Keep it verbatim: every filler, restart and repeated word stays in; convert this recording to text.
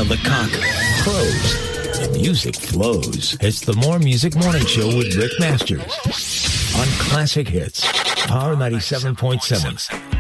While the cock crows, the music flows. It's the More Music Morning Show with Rick Masters on Classic Hits, Power ninety-seven point seven.